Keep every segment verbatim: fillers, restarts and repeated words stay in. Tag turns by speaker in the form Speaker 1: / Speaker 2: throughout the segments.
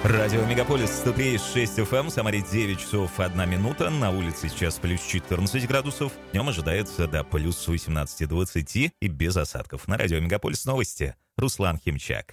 Speaker 1: Радио Мегаполис сто три и шесть эф эм, Самаре девять часов одна минута, на улице сейчас плюс четырнадцать градусов, днем ожидается до плюс восемнадцать двадцать и без осадков. На Радио Мегаполис новости. Руслан Химчак.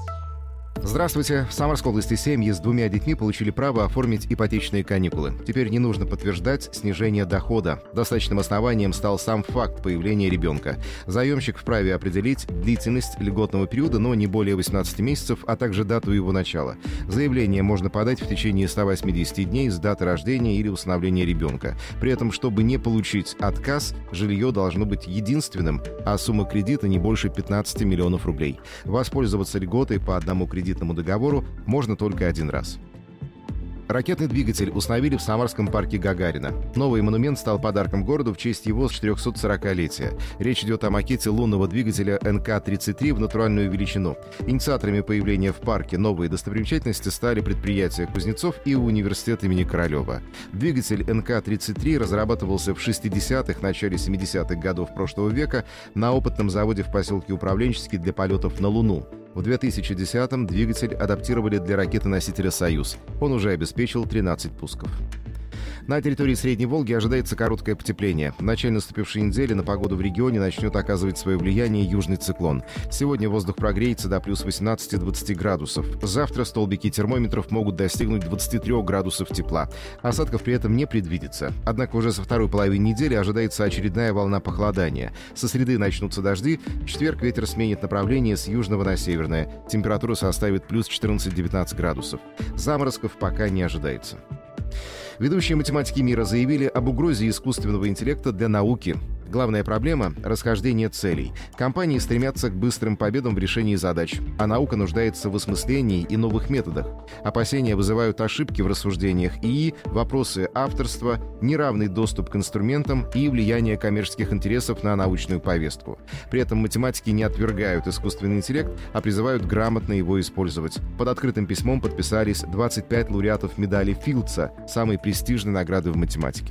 Speaker 2: Здравствуйте. В Самарской области семьи с двумя детьми получили право оформить ипотечные каникулы. Теперь не нужно подтверждать снижение дохода. Достаточным основанием стал сам факт появления ребенка. Заемщик вправе определить длительность льготного периода, но не более восемнадцати месяцев, а также дату его начала. Заявление можно подать в течение ста восьмидесяти дней с даты рождения или усыновления ребенка. При этом, чтобы не получить отказ, жилье должно быть единственным, а сумма кредита не больше пятнадцати миллионов рублей. Воспользоваться льготой по одному кредитному договору можно только один раз. Ракетный двигатель установили в Самарском парке Гагарина. Новый монумент стал подарком городу в честь его четырехсотсорокалетия. Речь идет о макете лунного двигателя эн ка тридцать три в натуральную величину. Инициаторами появления в парке новой достопримечательности стали предприятия Кузнецов и университет имени Королева. Двигатель эн ка тридцать три разрабатывался в шестидесятых, начале семидесятых годов прошлого века на опытном заводе в поселке Управленческий для полетов на Луну. В две тысячи десятом двигатель адаптировали для ракеты-носителя «Союз». Он уже обеспечил тринадцать пусков. На территории Средней Волги ожидается короткое потепление. В начале наступившей недели на погоду в регионе начнет оказывать свое влияние южный циклон. Сегодня воздух прогреется до плюс восемнадцати двадцати градусов. Завтра столбики термометров могут достигнуть двадцати трёх градусов тепла. Осадков при этом не предвидится. Однако уже со второй половины недели ожидается очередная волна похолодания. Со среды начнутся дожди. В четверг ветер сменит направление с южного на северное. Температура составит плюс четырнадцать-девятнадцать градусов. Заморозков пока не ожидается. Ведущие математики мира заявили об угрозе искусственного интеллекта для науки. Главная проблема – расхождение целей. Компании стремятся к быстрым победам в решении задач, а наука нуждается в осмыслении и новых методах. Опасения вызывают ошибки в рассуждениях ИИ, вопросы авторства, неравный доступ к инструментам и влияние коммерческих интересов на научную повестку. При этом математики не отвергают искусственный интеллект, а призывают грамотно его использовать. Под открытым письмом подписались двадцать пять лауреатов медали Филдса, самой престижной награды в математике.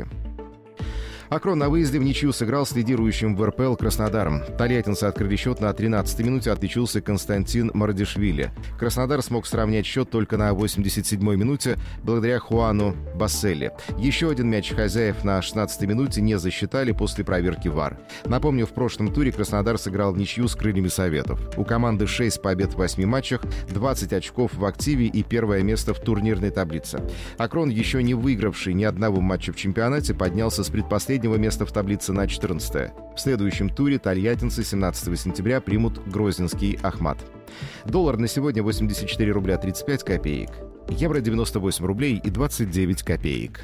Speaker 2: Акрон на выезде в ничью сыграл с лидирующим в эр пэ эл Краснодаром. Тольяттинцы открыли счет на тринадцатой минуте, отличился Константин Мардишвили. Краснодар смог сравнять счет только на восемьдесят седьмой минуте благодаря Хуану Басселли. Еще один мяч хозяев на шестнадцатой минуте не засчитали после проверки ВАР. Напомню, в прошлом туре Краснодар сыграл в ничью с Крыльями Советов. У команды шесть побед в восьми матчах, двадцать очков в активе и первое место в турнирной таблице. Акрон, еще не выигравший ни одного матча в чемпионате, поднялся с предпоследнего места в таблице на четырнадцатое. В следующем туре тольяттинцы семнадцатого сентября примут грозненский Ахмат. Доллар на сегодня восемьдесят четыре рубля тридцать пять копеек. Евро девяносто восемь рублей и двадцать девять копеек.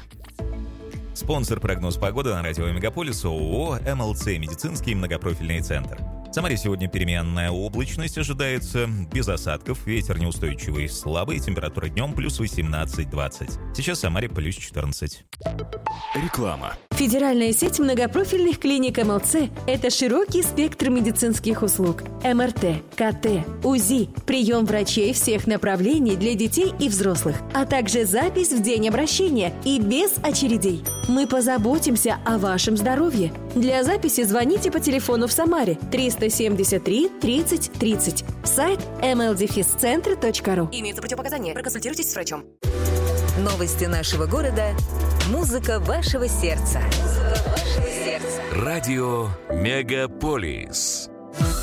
Speaker 1: Спонсор прогноз погоды на Радио Мегаполис ООО эм эл цэ «Медицинский многопрофильный центр». В Самаре сегодня переменная облачность ожидается, без осадков, ветер неустойчивый, слабый, температура днем плюс восемнадцать двадцать. Сейчас в Самаре плюс четырнадцать.
Speaker 3: Реклама.
Speaker 4: Федеральная сеть многопрофильных клиник эм эл цэ – это широкий спектр медицинских услуг. эм эр тэ, ка тэ, УЗИ, прием врачей всех направлений для детей и взрослых, а также запись в день обращения и без очередей. Мы позаботимся о вашем здоровье. Для записи звоните по телефону в Самаре триста семьдесят три тридцать тридцать. Сайт эм эл дефис центр точка ру.
Speaker 5: Имеются противопоказания. Проконсультируйтесь с врачом. Новости нашего города. Музыка вашего сердца. Музыка вашего сердца.
Speaker 3: Радио Мегаполис.